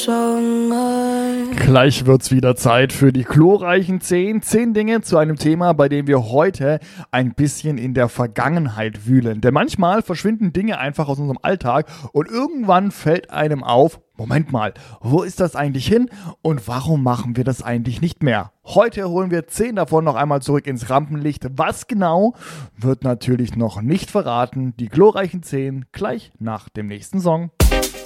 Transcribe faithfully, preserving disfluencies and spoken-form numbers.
Gleich wird's wieder Zeit für die glorreichen zehn. Zehn Dinge zu einem Thema, bei dem wir heute ein bisschen in der Vergangenheit wühlen. Denn manchmal verschwinden Dinge einfach aus unserem Alltag und irgendwann fällt einem auf, Moment mal, wo ist das eigentlich hin und warum machen wir das eigentlich nicht mehr? Heute holen wir zehn davon noch einmal zurück ins Rampenlicht. Was genau, wird natürlich noch nicht verraten. Die glorreichen zehn gleich nach dem nächsten Song.